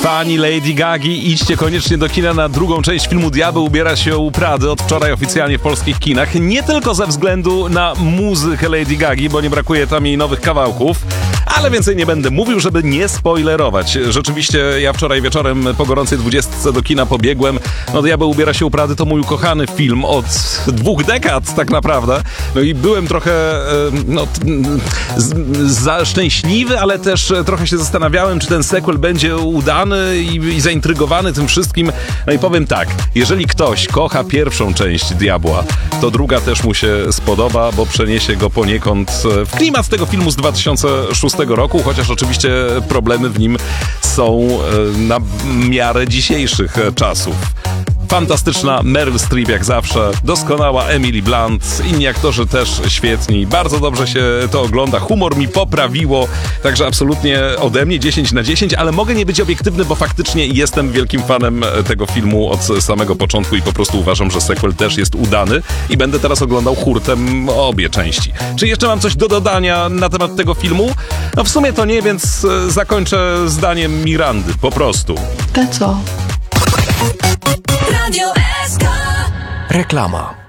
Fani Lady Gagi, idźcie koniecznie do kina na drugą część filmu Diabeł ubiera się u Prady, od wczoraj oficjalnie w polskich kinach. Nie tylko ze względu na muzykę Lady Gagi, bo nie brakuje tam jej nowych kawałków, ale więcej nie będę mówił, żeby nie spoilerować. Rzeczywiście ja wczoraj wieczorem po gorącej 20 do kina pobiegłem. No Diabeł ubiera się u Prady to mój ukochany film od 2 dekad tak naprawdę. No i byłem trochę za szczęśliwy, ale też trochę się zastanawiałem, czy ten sequel będzie udany i zaintrygowany tym wszystkim. No i powiem tak, jeżeli ktoś kocha pierwszą część Diabła, to druga też mu się spodoba, bo przeniesie go poniekąd w klimat tego filmu z 2006 roku, chociaż oczywiście problemy w nim są na miarę dzisiejszych czasów. Fantastyczna Meryl Streep jak zawsze, doskonała Emily Blunt, inni aktorzy też świetni, bardzo dobrze się to ogląda, humor mi poprawiło, także absolutnie ode mnie 10 na 10, ale mogę nie być obiektywny, bo faktycznie jestem wielkim fanem tego filmu od samego początku i po prostu uważam, że sequel też jest udany i będę teraz oglądał hurtem obie części. Czy jeszcze mam coś do dodania na temat tego filmu? No w sumie to nie, więc zakończę zdaniem Mirandy, po prostu. That's all. Radio SK. Reklama.